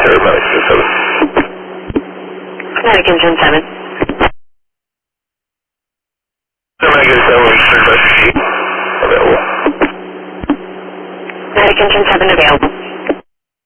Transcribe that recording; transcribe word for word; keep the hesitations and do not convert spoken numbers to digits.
Paramedic seven. Paramedic engine seven. Paramedic seven, available. Paramedic engine seven available.